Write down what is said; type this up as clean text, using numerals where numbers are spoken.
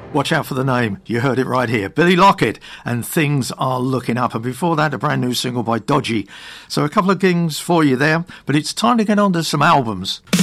Watch out for the name. You heard it right here. Billy Lockett and Things Are Looking Up. And before that, a brand new single by Dodgy. So a couple of things for you there, but it's time to get on to some albums.